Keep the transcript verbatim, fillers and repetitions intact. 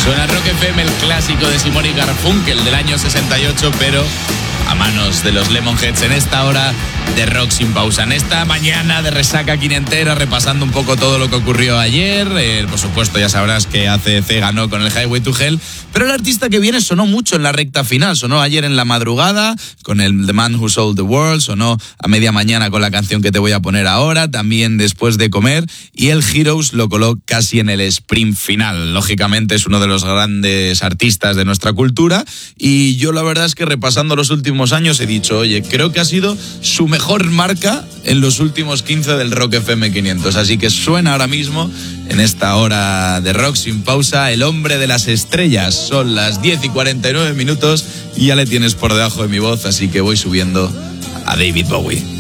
Suena Rock F M, el clásico de Simon y Garfunkel del año sesenta y ocho, pero a manos de los Lemonheads en esta hora de Rock Sin Pausa. En esta mañana de resaca quinentera, repasando un poco todo lo que ocurrió ayer. Eh, por supuesto, ya sabrás que A C D C ganó con el Highway to Hell, pero el artista que viene sonó mucho en la recta final. Sonó ayer en la madrugada con el The Man Who Sold the World, sonó a media mañana con la canción que te voy a poner ahora, también después de comer, y el Heroes lo coló casi en el sprint final. Lógicamente es uno de los grandes artistas de nuestra cultura, y yo la verdad es que repasando los últimos años he dicho, oye, creo que ha sido su mejor marca en los últimos quince del Rock F M quinientos, así que suena ahora mismo en esta hora de Rock Sin Pausa, el hombre de las estrellas. Son las diez y cuarenta y nueve minutos y ya le tienes por debajo de mi voz, así que voy subiendo a David Bowie.